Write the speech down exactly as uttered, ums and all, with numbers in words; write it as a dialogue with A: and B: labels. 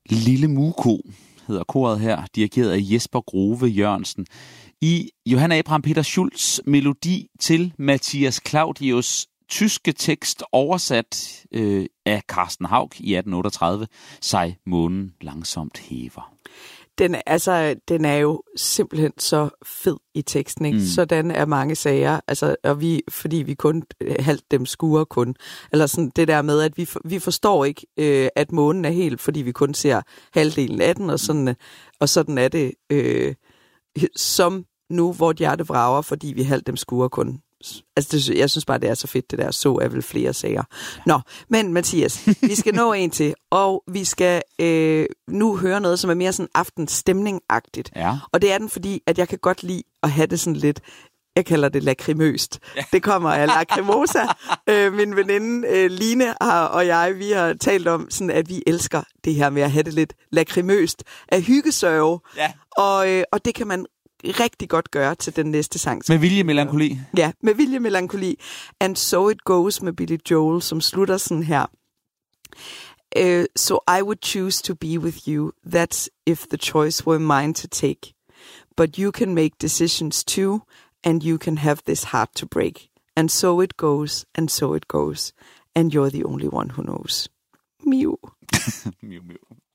A: Lille Muko hedder koret her, dirigeret af Jesper Grove Jørgensen. I Johann Abraham Peter Schultz melodi til Matthias Claudius' tyske tekst, oversat øh, af Carsten Hauch i atten otteogtredive, sig månen langsomt hæver.
B: Den, altså, den er jo simpelthen så fed i teksten, ikke? Mm. Sådan er mange sager, altså, og vi, fordi vi kun halvt dem skuer kun. Eller sådan det der med, at vi, for, vi forstår ikke, øh, at månen er helt, fordi vi kun ser halvdelen af den, og sådan, og sådan er det øh, som nu, vort hjerte vrager, fordi vi halvt dem skuer kun. Altså, det, jeg synes bare, det er så fedt, det der. Så er vel flere sager. Nå, men Mathias, vi skal nå en til, og vi skal øh, nu høre noget, som er mere sådan aftenstemning-agtigt.
A: Ja.
B: Og det er den, fordi at jeg kan godt lide at have det sådan lidt, jeg kalder det lakrimøst. Ja. Det kommer af Lacrimosa. øh, min veninde øh, Line har, og jeg, vi har talt om, sådan, at vi elsker det her med at have det lidt lakrimøst af hyggesørge.
A: Ja.
B: Og, øh, og det kan man rigtig godt gøre til den næste sang.
A: Med vilje melankoli.
B: Ja, med vilje melankoli. And So It Goes med Billy Joel, som slutter sådan her. Uh, so I would choose to be with you. That's if the choice were mine to take. But you can make decisions too, and you can have this heart to break. And so it goes, and so it goes. And you're the only one who knows. Mew.
A: Mew, mew.